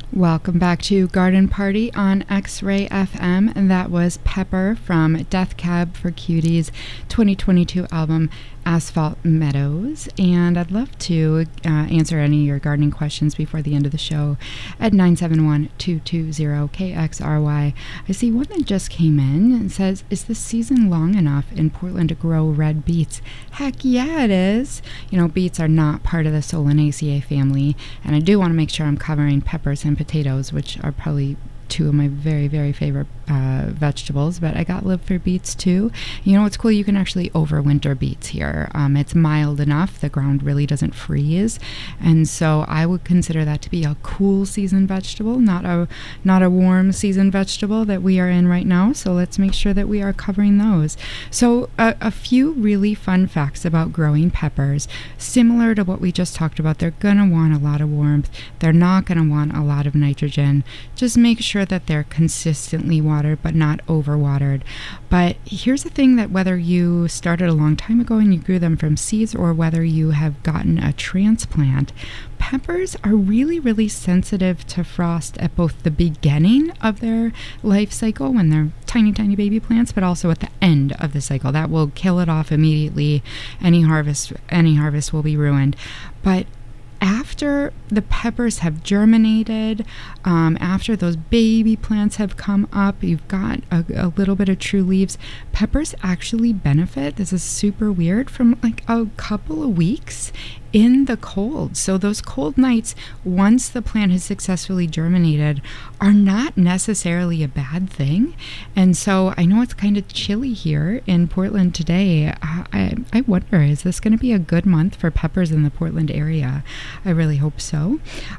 Welcome back to Garden Party on X-Ray FM, and that was Pepper from Death Cab for Cuties 2022 album Asphalt Meadows. And I'd love to answer any of your gardening questions before the end of the show at 971-220-KXRY. I see one that just came in and says, is the season long enough in Portland to grow red beets? Heck yeah, it is. You know, beets are not part of the Solanaceae family, and I do want to make sure I'm covering peppers and potatoes, which are probably two of my very, very favorite vegetables, but I got love for beets too. You know what's cool? You can actually overwinter beets here. It's mild enough. The ground really doesn't freeze. And so I would consider that to be a cool season vegetable, not a warm season vegetable that we are in right now. So let's make sure that we are covering those. So a few really fun facts about growing peppers. Similar to what we just talked about, they're going to want a lot of warmth. They're not going to want a lot of nitrogen. Just make sure that they're consistently watered, but not overwatered. But here's the thing, that whether you started a long time ago and you grew them from seeds, or whether you have gotten a transplant, peppers are really, really sensitive to frost at both the beginning of their life cycle, when they're tiny, tiny baby plants, but also at the end of the cycle. That will kill it off immediately. Any harvest will be ruined. But after the peppers have germinated, after those baby plants have come up, you've got a little bit of true leaves, peppers actually benefit, this is super weird, from like a couple of weeks in the cold. So those cold nights, once the plant has successfully germinated, are not necessarily a bad thing. And so I know it's kind of chilly here in Portland today. I wonder, is this going to be a good month for peppers in the Portland area? I really hope so.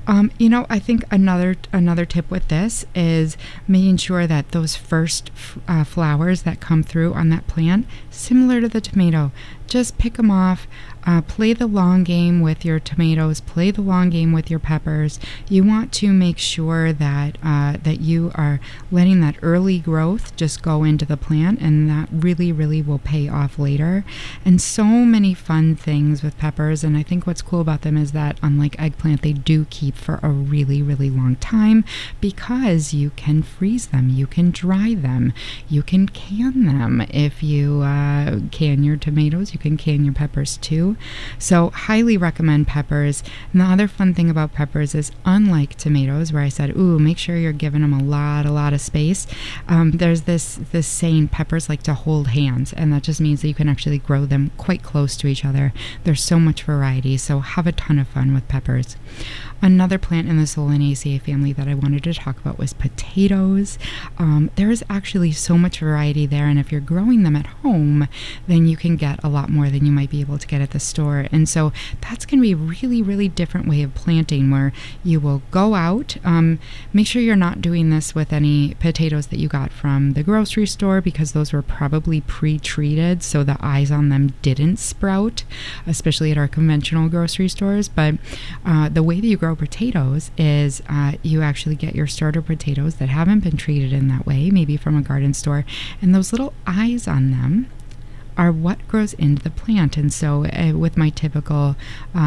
I think another tip with this is making sure that those first flowers that come through on that plant, similar to the tomato, just pick them off. Play the long game with your tomatoes. Play the long game with your peppers. You want to make sure that that you are letting that early growth just go into the plant, and that really, really will pay off later. And so many fun things with peppers. And I think what's cool about them is that, unlike eggplant, they do keep for a really, really long time, because you can freeze them, you can dry them, you can can them. If you can your tomatoes, you can can your peppers too. So highly recommend peppers. And the other fun thing about peppers is, unlike tomatoes, where I said, ooh, make sure you're giving them a lot of space, there's this saying, peppers like to hold hands, and that just means that you can actually grow them quite close to each other. There's so much variety, so have a ton of fun with peppers. Another plant in the Solanaceae family that I wanted to talk about was potatoes. There is actually so much variety there, and if you're growing them at home, then you can get a lot more than you might be able to get at the store. And so that's going to be a really, really different way of planting, where you will go out. Make sure you're not doing this with any potatoes that you got from the grocery store, because those were probably pre-treated, so the eyes on them didn't sprout, especially at our conventional grocery stores. But the way that you grow potatoes is you actually get your starter potatoes that haven't been treated in that way, maybe from a garden store, and those little eyes on them are what grows into the plant. And so with my typical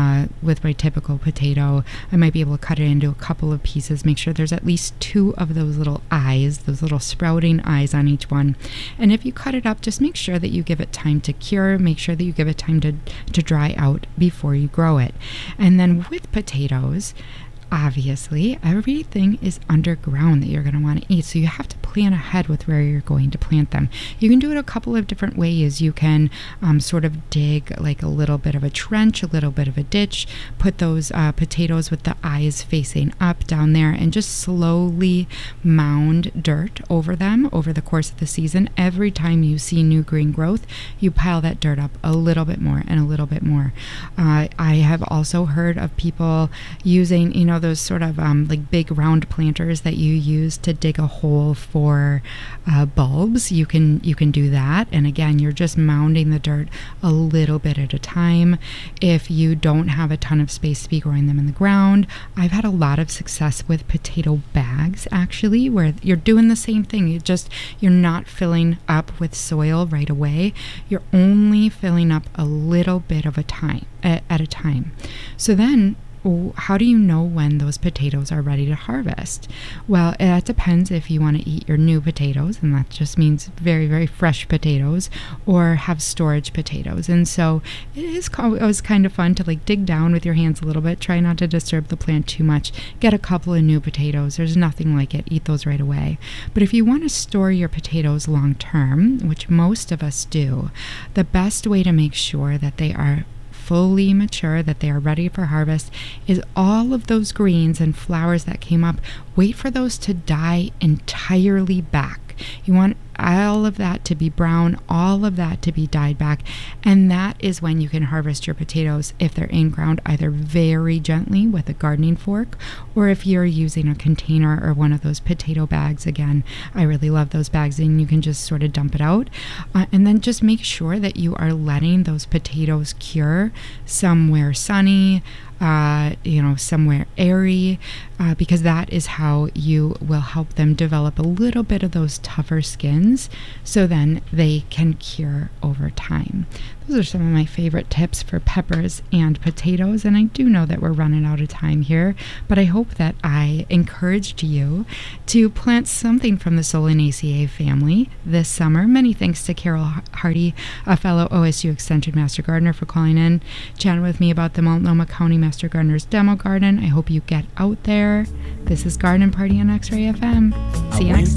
potato, I might be able to cut it into a couple of pieces, make sure there's at least two of those little eyes, those little sprouting eyes on each one. And if you cut it up, just make sure that you give it time to cure, make sure that you give it time to dry out before you grow it. And then with potatoes, obviously, everything is underground that you're going to want to eat. So you have to plan ahead with where you're going to plant them. You can do it a couple of different ways. You can sort of dig like a little bit of a trench, a little bit of a ditch, put those potatoes with the eyes facing up down there, and just slowly mound dirt over them over the course of the season. Every time you see new green growth, you pile that dirt up a little bit more and a little bit more. I have also heard of people using, those sort of like big round planters that you use to dig a hole for bulbs. You can do that, and again, you're just mounding the dirt a little bit at a time. If you don't have a ton of space to be growing them in the ground, I've had a lot of success with potato bags, actually, where you're doing the same thing. You're not filling up with soil right away. You're only filling up a little bit of a time at a time. So then how do you know when those potatoes are ready to harvest? Well, it depends if you want to eat your new potatoes, and that just means very, very fresh potatoes, or have storage potatoes. And so it was kind of fun to like dig down with your hands a little bit, try not to disturb the plant too much, get a couple of new potatoes. There's nothing like it. Eat those right away. But if you want to store your potatoes long term, which most of us do, the best way to make sure that they are fully mature, that they are ready for harvest, is all of those greens and flowers that came up, wait for those to die entirely back. You want all of that to be brown, all of that to be dyed back, and that is when you can harvest your potatoes if they're in ground, either very gently with a gardening fork, or if you're using a container or one of those potato bags. Again, I really love those bags, and you can just sort of dump it out, and then just make sure that you are letting those potatoes cure somewhere sunny, somewhere airy, because that is how you will help them develop a little bit of those tougher skins, so then they can cure over time. Those are some of my favorite tips for peppers and potatoes, and I do know that we're running out of time here, but I hope that I encouraged you to plant something from the Solanaceae family this summer. Many thanks to Carol Hardy, a fellow OSU Extension Master Gardener, for calling in, chatting with me about the Multnomah County Master Gardener's Demo Garden. I hope you get out there. This is Garden Party on X-Ray FM. See you next time.